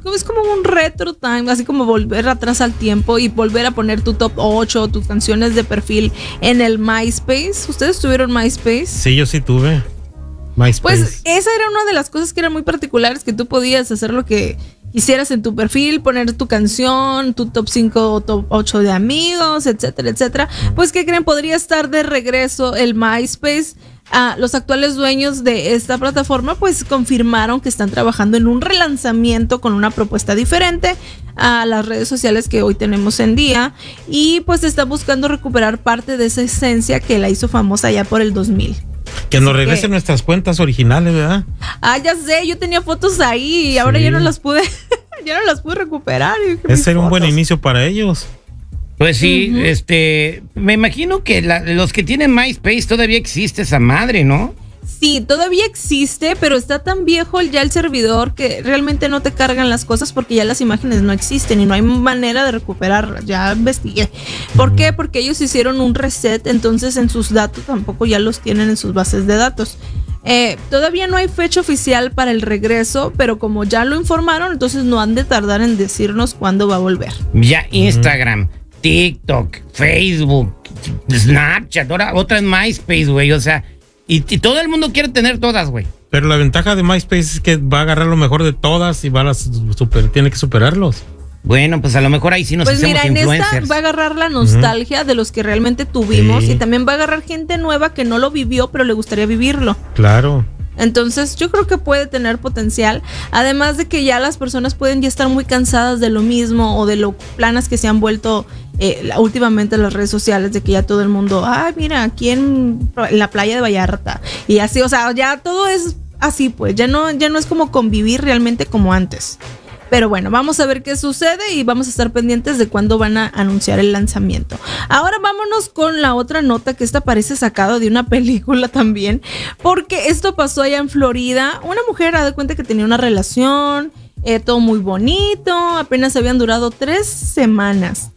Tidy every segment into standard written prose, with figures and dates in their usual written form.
es como un retro time, así como volver atrás al tiempo y volver a poner tu top 8, tus canciones de perfil en el MySpace. ¿Ustedes tuvieron MySpace? Sí, yo sí tuve MySpace. Pues esa era una de las cosas que eran muy particulares, que tú podías hacer lo que quisieras en tu perfil, poner tu canción, tu top 5 o top 8 de amigos, etcétera, etcétera. Pues, ¿qué creen? Podría estar de regreso el MySpace. Los actuales dueños de esta plataforma pues confirmaron que están trabajando en un relanzamiento con una propuesta diferente a las redes sociales que hoy tenemos en día, y pues están buscando recuperar parte de esa esencia que la hizo famosa ya por el 2000. Que nos regresen nuestras cuentas originales, ¿verdad? Ya sé, yo tenía fotos ahí y ahora ya no las pude recuperar. Ese era un buen inicio para ellos. Pues sí, me imagino que los que tienen MySpace todavía existe esa madre, ¿no? Sí, todavía existe, pero está tan viejo ya el servidor que realmente no te cargan las cosas porque ya las imágenes no existen y no hay manera de recuperarlas. Ya investigué. ¿Por qué? Porque ellos hicieron un reset, entonces en sus datos tampoco ya los tienen en sus bases de datos. Todavía no hay fecha oficial para el regreso, pero como ya lo informaron, entonces no han de tardar en decirnos cuándo va a volver. Ya Instagram, TikTok, Facebook, Snapchat, ahora otra en MySpace, güey, o sea, y todo el mundo quiere tener todas, güey. Pero la ventaja de MySpace es que va a agarrar lo mejor de todas y tiene que superarlos. Bueno, pues a lo mejor ahí sí nos hacemos influencers. Pues mira, en esta va a agarrar la nostalgia de los que realmente tuvimos, y también va a agarrar gente nueva que no lo vivió, pero le gustaría vivirlo. Claro. Entonces yo creo que puede tener potencial, además de que ya las personas pueden ya estar muy cansadas de lo mismo o de lo planas que se han vuelto últimamente las redes sociales, de que ya todo el mundo, mira, aquí en la playa de Vallarta y así, o sea, ya todo es así, pues ya no es como convivir realmente como antes. Pero bueno, vamos a ver qué sucede y vamos a estar pendientes de cuándo van a anunciar el lanzamiento. Ahora vámonos con la otra nota, que esta parece sacado de una película también, porque esto pasó allá en Florida. Una mujer ha dado cuenta que tenía una relación, todo muy bonito, apenas habían durado 3 semanas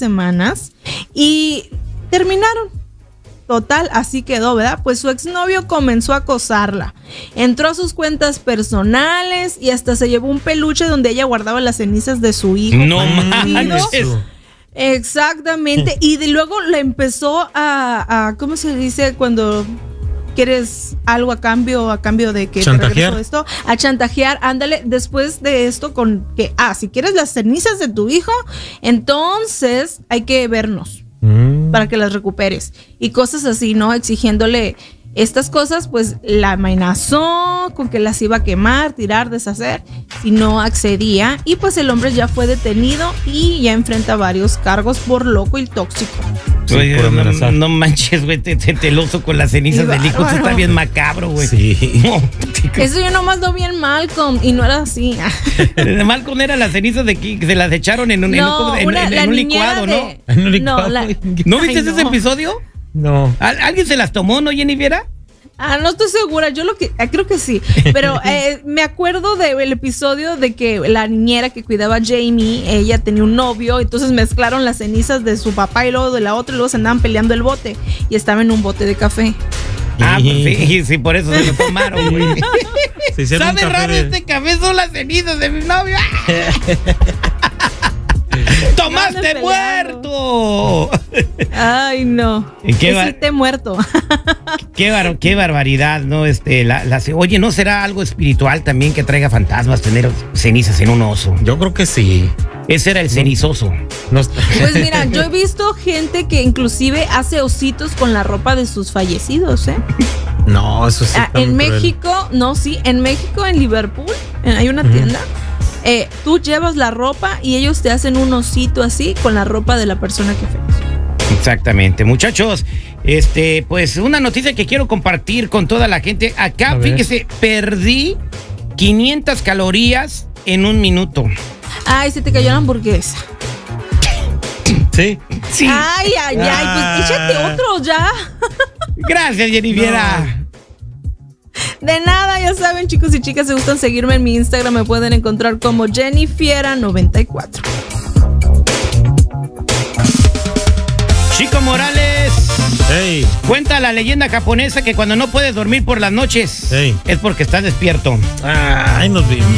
y terminaron. Total, así quedó, ¿verdad? Pues su exnovio comenzó a acosarla. Entró a sus cuentas personales y hasta se llevó un peluche donde ella guardaba las cenizas de su hijo. No manches. Exactamente. Y luego le empezó a ¿cómo se dice cuando quieres algo a cambio de que chantajear. te regreso esto? A chantajear, ándale, después de esto con que, si quieres las cenizas de tu hijo, entonces hay que vernos para que las recuperes y cosas así, ¿no? Exigiéndole estas cosas, pues la amenazó con que las iba a quemar, tirar, deshacer si no accedía, y pues el hombre ya fue detenido y ya enfrenta varios cargos por loco y tóxico. Sí, oye, no manches, güey, el oso con las cenizas del hijo, eso está bien macabro, güey. Sí. No, eso yo nomás lo vi en Malcolm y no era así. Malcolm era las cenizas de que se las echaron en un licuado, ¿no? En un licuado. ¿No viste ese episodio? No. ¿Alguien se las tomó, no, Jennifer? No estoy segura, creo que sí, pero me acuerdo del episodio de que la niñera que cuidaba a Jamie, ella tenía un novio, entonces mezclaron las cenizas de su papá y luego de la otra, y luego se andaban peleando el bote, y estaba en un bote de café. Pues sí, por eso se lo tomaron, güey. ¿Sabe raro este café? Son las cenizas de mi novio. ¡Tomaste muerto! Ay, no. Te muerto. Qué barbaridad, ¿no? Oye, ¿no será algo espiritual también que traiga fantasmas tener cenizas en un oso? Yo creo que sí. Ese era el cenizoso. Pues mira, yo he visto gente que inclusive hace ositos con la ropa de sus fallecidos, ¿eh? No, eso sí. En México, en México, en Liverpool, hay una tienda. Tú llevas la ropa y ellos te hacen un osito así con la ropa de la persona que falleció. Exactamente, muchachos. Pues una noticia que quiero compartir con toda la gente. Acá, fíjese, perdí 500 calorías en 1 minuto. Ay, se te cayó la hamburguesa. Sí. Ay, pues échate otro ya. Gracias, Jennifer. No. De nada, ya saben, chicos y chicas, si gustan seguirme en mi Instagram, me pueden encontrar como Jennifiera94. Chico Morales, hey, cuenta la leyenda japonesa que cuando no puedes dormir por las noches, es porque estás despierto. Ay, nos vimos.